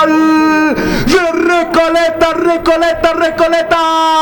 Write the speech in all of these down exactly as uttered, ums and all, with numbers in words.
Gol de Recoleta, Recoleta, Recoleta.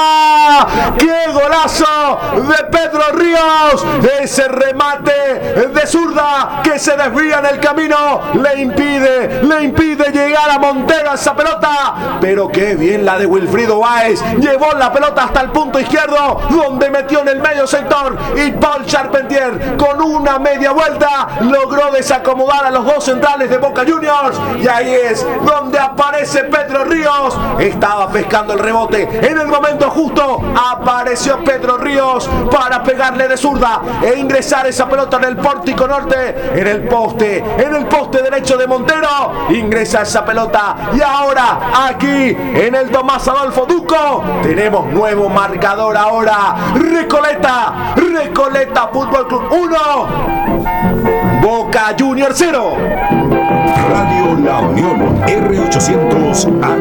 ¡Qué golazo de Pedro Ríos! Ese remate de zurda que se desvía en el camino le impide, le impide llegar a Montero a esa pelota. Pero qué bien la de Wilfrido Báez. Llevó la pelota hasta el punto izquierdo, donde metió en el medio sector, y Paul Charpentier con una media vuelta logró desacomodar a los dos centrales de Boca Juniors, y ahí es donde aparece Pedro Ríos. Estaba pescando el rebote en el momento justo, apareció Pedro Ríos para pegarle de zurda e ingresar esa pelota en el pórtico norte, en el poste, en el poste derecho de Montero. Ingresa esa pelota, y ahora aquí en el Tomás Adolfo Ducco tenemos nuevo marcador. Ahora Recoleta, Recoleta Fútbol Club uno, Boca Juniors cero. Radio La Unión, R ochocientos A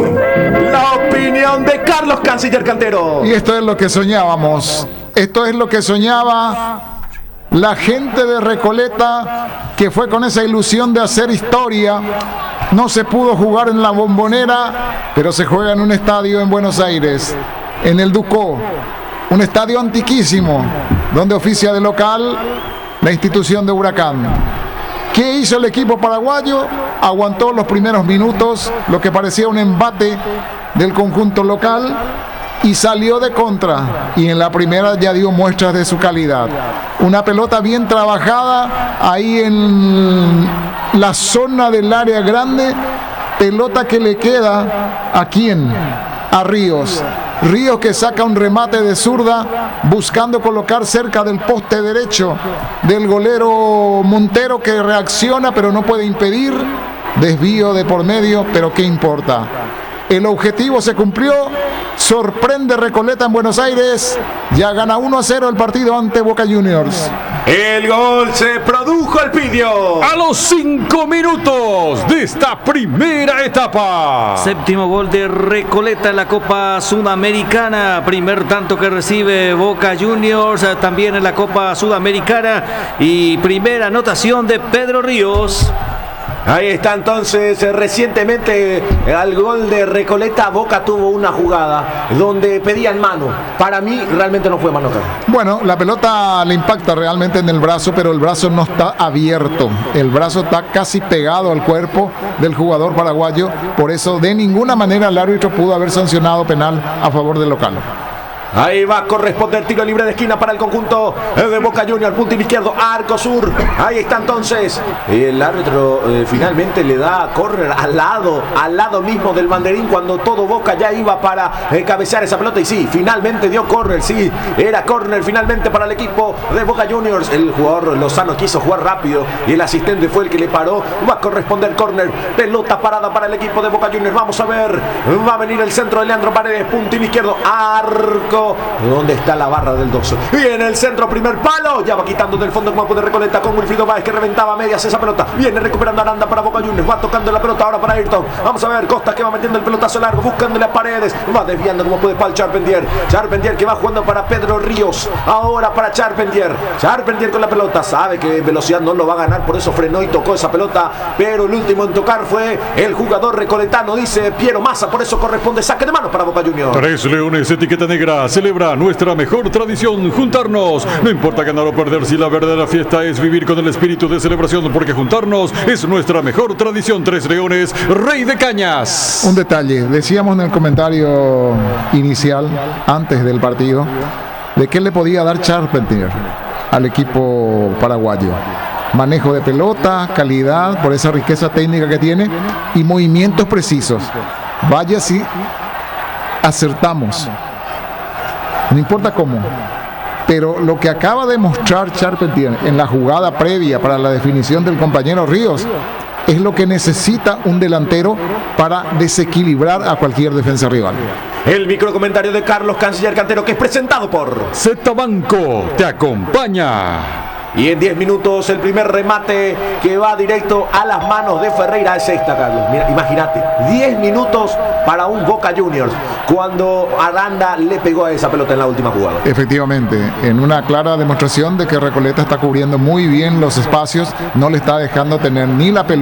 M. La opinión de Carlos Canciller Cantero. Y esto es lo que soñábamos. Esto es lo que soñaba la gente de Recoleta, que fue con esa ilusión de hacer historia. No se pudo jugar en la Bombonera, pero se juega en un estadio en Buenos Aires, en el Ducó, un estadio antiquísimo, donde oficia de local la institución de Huracán. ¿Qué hizo el equipo paraguayo? Aguantó los primeros minutos, lo que parecía un embate del conjunto local, y salió de contra, y en la primera ya dio muestras de su calidad. Una pelota bien trabajada ahí en la zona del área grande, pelota que le queda ¿a quién? A Ríos. Ríos, que saca un remate de zurda buscando colocar cerca del poste derecho del golero Montero, que reacciona pero no puede impedir. Desvío de por medio, pero ¿qué importa? El objetivo se cumplió. Sorprende Recoleta en Buenos Aires. Ya gana uno a cero el partido ante Boca Juniors. El gol se produjo el Pidio a los cinco minutos de esta primera etapa. Séptimo gol de Recoleta en la Copa Sudamericana. Primer tanto que recibe Boca Juniors también en la Copa Sudamericana. Y primera anotación de Pedro Ríos. Ahí está entonces, recientemente al gol de Recoleta, Boca tuvo una jugada donde pedían mano. Para mí realmente no fue mano. Bueno, la pelota le impacta realmente en el brazo, pero el brazo no está abierto. El brazo está casi pegado al cuerpo del jugador paraguayo. Por eso de ninguna manera el árbitro pudo haber sancionado penal a favor del local. Ahí va a corresponder tiro libre de esquina para el conjunto de Boca Juniors, punto izquierdo, arco sur. Ahí está entonces. El árbitro eh, finalmente le da córner al lado, al lado mismo del banderín, cuando todo Boca ya iba para eh, cabecear esa pelota. Y sí, finalmente dio córner, sí, era córner finalmente para el equipo de Boca Juniors. El jugador Lozano quiso jugar rápido y el asistente fue el que le paró. Va a corresponder córner, pelota parada para el equipo de Boca Juniors. Vamos a ver, va a venir el centro de Leandro Paredes, punto izquierdo, arco. ¿Dónde está la barra del dos? Viene el centro, primer palo. Ya va quitando del fondo el campo de Recoleta con Wilfrido Báez, que reventaba a medias esa pelota. Viene recuperando Aranda para Boca Juniors. Va tocando la pelota ahora para Ayrton. Vamos a ver, Costa, que va metiendo el pelotazo largo, buscándole a Paredes. Va desviando como puede para el Charpentier. Charpentier, que va jugando para Pedro Ríos. Ahora para Charpentier. Charpentier con la pelota. Sabe que velocidad no lo va a ganar, por eso frenó y tocó esa pelota. Pero el último en tocar fue el jugador recoletano, dice Piero Massa. Por eso corresponde saque de mano para Boca Juniors. Tres Leones, etiqueta negra. Celebra nuestra mejor tradición, juntarnos. No importa ganar o perder, si la verdadera fiesta es vivir con el espíritu de celebración, porque juntarnos es nuestra mejor tradición. Tres Leones, Rey de Cañas. Un detalle, decíamos en el comentario inicial, antes del partido, de qué le podía dar Charpentier al equipo paraguayo. Manejo de pelota, calidad, por esa riqueza técnica que tiene, y movimientos precisos. Vaya si acertamos. No importa cómo, pero lo que acaba de mostrar Charpentier en la jugada previa para la definición del compañero Ríos es lo que necesita un delantero para desequilibrar a cualquier defensa rival. El microcomentario de Carlos Canciller Cantero, que es presentado por Z Banco, te acompaña. Y en diez minutos el primer remate que va directo a las manos de Ferreira es esta, Carlos. Mira, imagínate, diez minutos para un Boca Juniors cuando Aranda le pegó a esa pelota en la última jugada. Efectivamente, en una clara demostración de que Recoleta está cubriendo muy bien los espacios, no le está dejando tener ni la pelota